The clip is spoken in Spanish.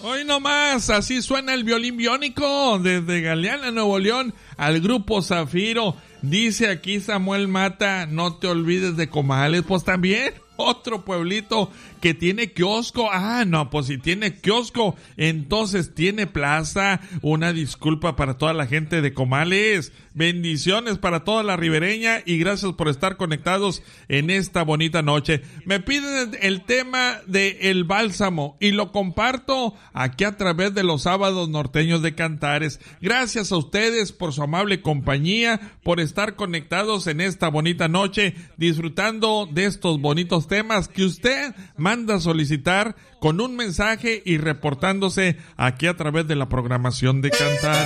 Hoy nomás, así suena el violín biónico desde Galeana, Nuevo León, al grupo Zafiro. Dice aquí Samuel Mata, no te olvides de Comales. Pues también otro pueblito que tiene kiosco. Ah, no, pues si tiene kiosco, entonces tiene plaza. Una disculpa para toda la gente de Comales. Bendiciones para toda la ribereña y gracias por estar conectados en esta bonita noche. Me piden el tema de El Bálsamo y lo comparto aquí a través de los sábados norteños de Cantares. Gracias a ustedes por su amable compañía, por estar conectados en esta bonita noche, disfrutando de estos bonitos temas que usted manda a solicitar con un mensaje y reportándose aquí a través de la programación de Cantares.